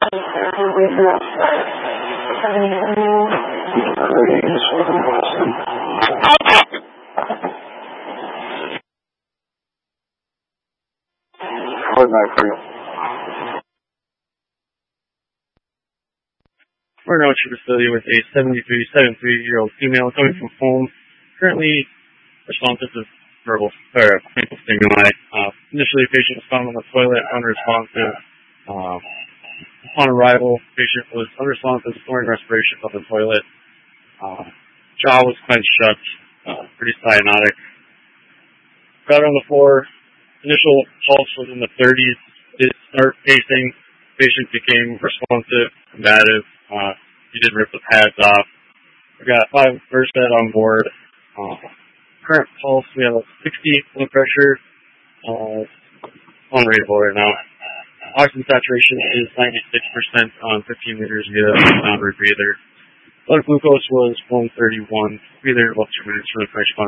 We're now at your facility with a 73-year-old female coming from home, currently responsive to clinical stimuli. Initially, the patient was found on the toilet, unresponsive. Upon arrival, the patient was unresponsive, snoring respiration on the toilet. Jaw was clenched shut, pretty cyanotic. Got on the floor. Initial pulse was in the 30s. Did start pacing. Patient became responsive, combative. He did rip the pads off. We got 5 first ed on board. Current pulse, we have a 60 blood pressure. Unreadable right now. Oxygen saturation is 96% on 15 liters via non-rebreather. Blood glucose was 131. Breather about 2 minutes for the fresh